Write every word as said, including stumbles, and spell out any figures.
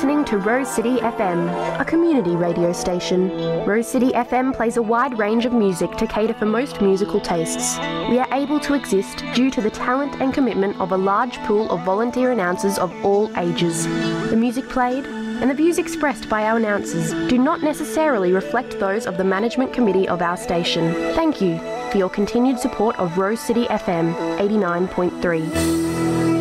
listening to Rose City F M, a community radio station. Rose City F M plays a wide range of music to cater for most musical tastes. We are able to exist due to the talent and commitment of a large pool of volunteer announcers of all ages. The music played and the views expressed by our announcers do not necessarily reflect those of the management committee of our station. Thank you for your continued support of Rose City F M eighty-nine point three.